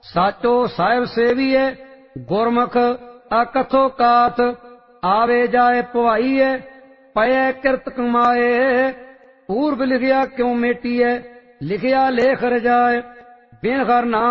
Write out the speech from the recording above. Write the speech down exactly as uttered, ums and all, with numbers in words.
साचो साहिब सेवीए गुरमुख अकथो काथ आवे जाए पवाईए पये किरत कमाए पूर्व लिखिया क्यों मेटीए लिखिया लेख रजाए बिन हर नाम